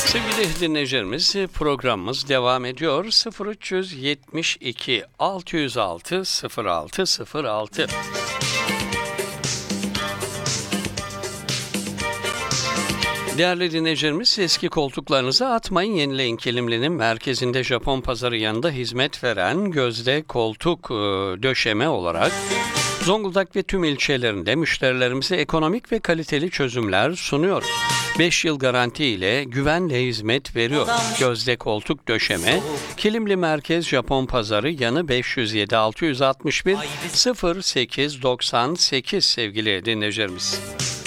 Sevgili dinleyicilerimiz, programımız devam ediyor. 0372 606 0606. Değerli dinleyicilerimiz, eski koltuklarınızı atmayın, yenileyin. Kilimli'nin merkezinde Japon pazarı yanında hizmet veren Gözde Koltuk Döşeme olarak Zonguldak ve tüm ilçelerinde müşterilerimize ekonomik ve kaliteli çözümler sunuyor. 5 yıl garanti ile güvenle hizmet veriyor. Gözde Koltuk Döşeme, Kilimli Merkez Japon Pazarı yanı 507 661 0898 sevgili dinleyicilerimiz.